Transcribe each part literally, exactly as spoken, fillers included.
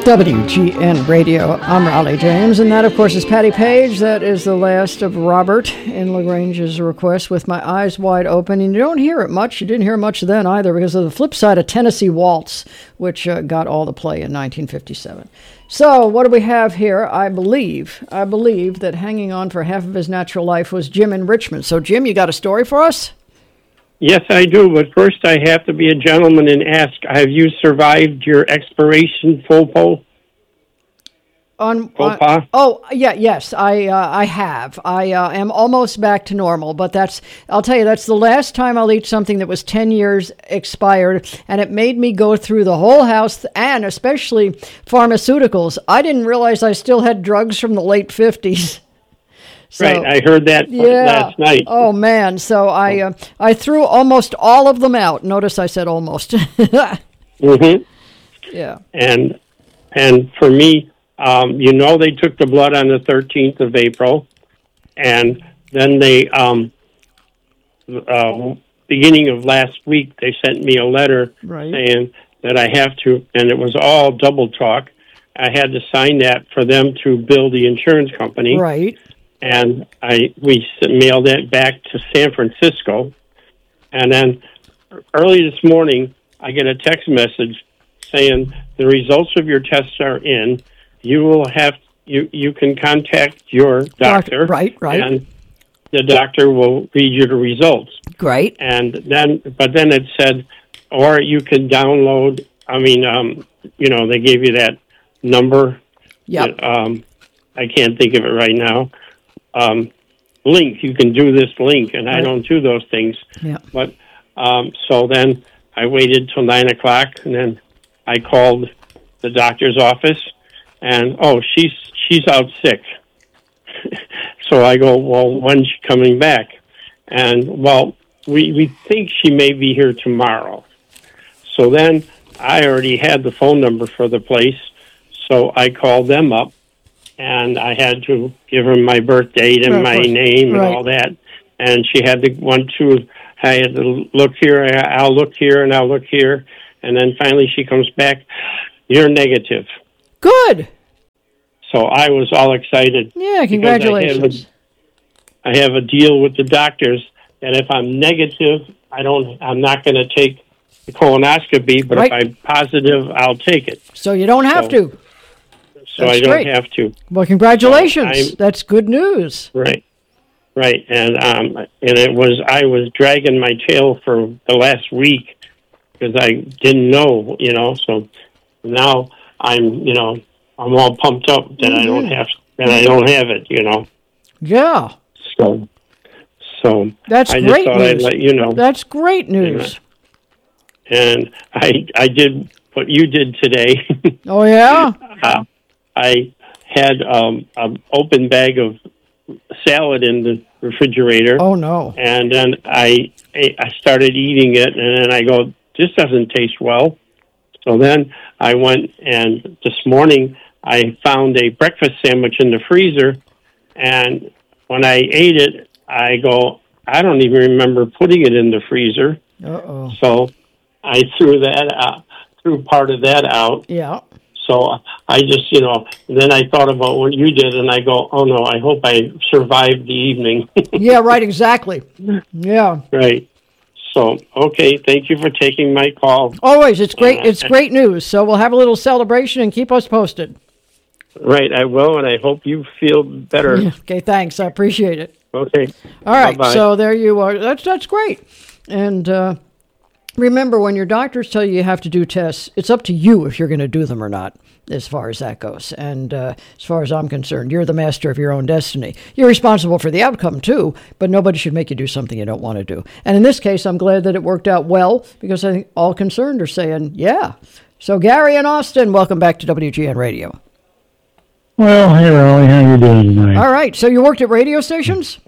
W G N Radio. I'm Raleigh James, and that, of course, is Patty Page. That is the last of Robert in LaGrange's request, With My Eyes Wide Open. And you don't hear it much. You didn't hear much then either, because of the flip side of Tennessee Waltz, which uh, got all the play in nineteen fifty-seven. So what do we have here? I believe, I believe that hanging on for half of his natural life was Jim in Richmond. So, Jim, you got a story for us? Yes, I do, but first I have to be a gentleman and ask, have you survived your expiration faux pas? On, faux uh, pas? Oh, yeah, yes, I uh, I have. I uh, am almost back to normal, but that's, I'll tell you, that's the last time I'll eat something that was ten years expired, and it made me go through the whole house, and especially pharmaceuticals. I didn't realize I still had drugs from the late fifties. So, right, I heard that yeah. last night. Oh, man. So I uh, I threw almost all of them out. Notice I said almost. mm-hmm. Yeah. And and for me, um, you know, they took the blood on the thirteenth of April, and then they, um, uh, beginning of last week, they sent me a letter right. saying that I have to, and it was all double talk, I had to sign that for them to bill the insurance company. Right. And I we mailed it back to San Francisco. And then early this morning, I get a text message saying the results of your tests are in. You will have you you can contact your doctor. Right, right. And the doctor will read you the results. Great. And then, but then it said, or you can download. I mean, um, you know, they gave you that number. Yeah. Um, I can't think of it right now. Um, link, you can do this link, and I don't do those things. Yeah. But um, so then I waited till nine o'clock, and then I called the doctor's office, and oh, she's she's out sick. So I go, well, when's she coming back? And well, we we think she may be here tomorrow. So then I already had the phone number for the place, so I called them up. And I had to give her my birth date and my name and right. all that. And she had to want to, I had to look here, I'll look here, and I'll look here. And then finally she comes back, you're negative. Good. So I was all excited. Yeah, congratulations. I have, a, I have a deal with the doctors that if I'm negative, I don't, I'm not going to take the colonoscopy, but right. if I'm positive, I'll take it. So you don't have so, to. So That's I don't great. have to. Well, congratulations. So That's good news. Right, right, and um, and it was I was dragging my tail for the last week because I didn't know, you know. So now I'm, you know, I'm all pumped up that mm-hmm. I don't have that I don't have it, you know. Yeah. So, so that's I great just thought news. I'd let you know. That's great news. And I I did what you did today. Oh yeah. uh, I had um, an open bag of salad in the refrigerator. Oh, no. And then I I started eating it, and then I go, this doesn't taste well. So then I went, and this morning I found a breakfast sandwich in the freezer, and when I ate it, I go, I don't even remember putting it in the freezer. Uh-oh. So I threw that out, threw part of that out. Yeah. So I just, you know, then I thought about what you did, and I go, oh, no, I hope I survived the evening. Yeah, right, exactly. Yeah. Right. So, okay, thank you for taking my call. Always, it's great. It's great news. So we'll have a little celebration and keep us posted. Right, I will, and I hope you feel better. Yeah. Okay, thanks. I appreciate it. Okay. All right, Bye-bye. So there you are. That's, that's great. And, uh, remember, when your doctors tell you you have to do tests, it's up to you if you're going to do them or not, as far as that goes. And uh, as far as I'm concerned, you're the master of your own destiny. You're responsible for the outcome, too, but nobody should make you do something you don't want to do. And in this case, I'm glad that it worked out well, because I think all concerned are saying, yeah. So, Gary and Austin, welcome back to W G N Radio. Well, hey, Raleigh, how you doing tonight? All right. So you worked at radio stations?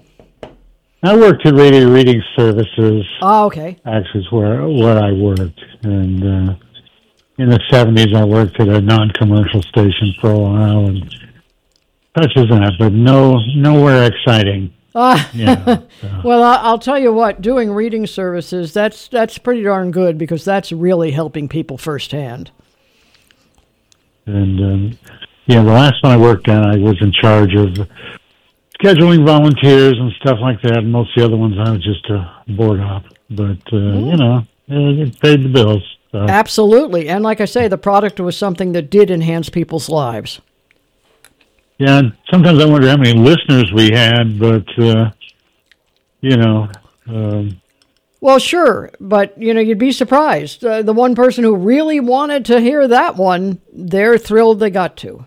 I worked at Radio Reading Services. Oh, okay. Actually, is where where I worked, and uh, in the seventies, I worked at a non-commercial station for a while, and such as that, but no, nowhere exciting. Uh, yeah, so. Well, I'll tell you what. Doing reading services, that's that's pretty darn good, because that's really helping people firsthand. And, um, yeah, the last one I worked on, I was in charge of scheduling volunteers and stuff like that. And most of the other ones, I was just a board op. But, uh, mm. you know, it paid the bills. So. Absolutely. And like I say, the product was something that did enhance people's lives. Yeah, and sometimes I wonder how many listeners we had, but, uh, you know... Um, Well, sure, but, you know, you'd be surprised. Uh, the one person who really wanted to hear that one, they're thrilled they got to.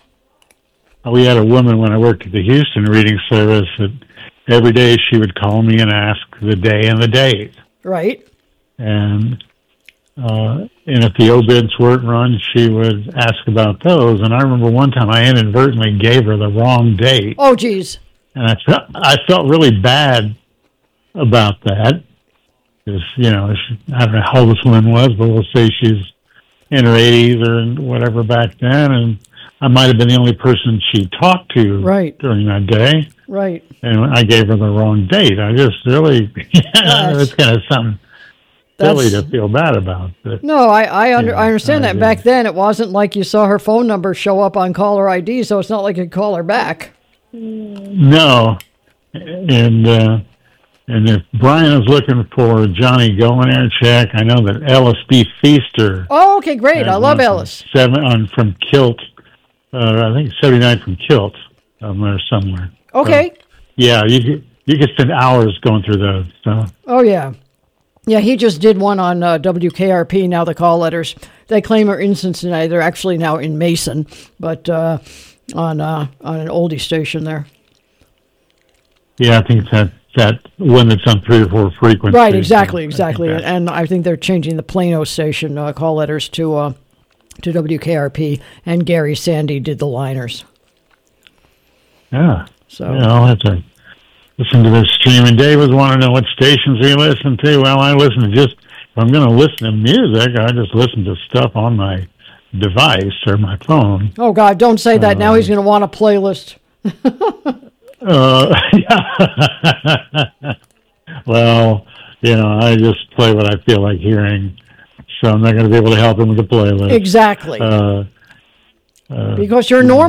We had a woman when I worked at the Houston Reading Service that every day she would call me and ask the day and the date. Right. And uh, and if the obits weren't run, she would ask about those. And I remember one time I inadvertently gave her the wrong date. Oh, geez. And I felt, I felt really bad about that. Because, you know, I don't know how old this woman was, but we'll say she's in her eighties or whatever back then, and I might have been the only person she talked to right. during that day. Right. And I gave her the wrong date. I just really, it's kind of something silly to feel bad about. But, no, I I, under, yeah, I understand I that. Did. Back then, it wasn't like you saw her phone number show up on caller I D, so it's not like you could call her back. No. And, uh, And if Brian is looking for Johnny Golenarchek, I know that Ellis B. Feaster. Oh, okay, great. I love Ellis. Seven on from Kilt. Uh, I think seventy-nine from Kilt um, there somewhere. Okay. So, yeah, you could, you could spend hours going through those. So. Oh, yeah. Yeah, he just did one on uh, W K R P, now the call letters. They claim are in Cincinnati. They're actually now in Mason, but uh, on, uh, on an oldie station there. Yeah, I think it's that. That one that's on three or four frequencies. Right, exactly, exactly. I and I think they're changing the Plano station uh, call letters to uh, to W K R P, and Gary Sandy did the liners. Yeah. So yeah, I'll have to listen to this stream. And Dave was wanting to know what stations we listen to. Well, I listen to just, if I'm going to listen to music, I just listen to stuff on my device or my phone. Oh, God, don't say that. Uh, now he's going to want a playlist. Uh, well, you know, I just play what I feel like hearing, so I'm not going to be able to help him with the playlist. Exactly. Uh, uh, because you're normal.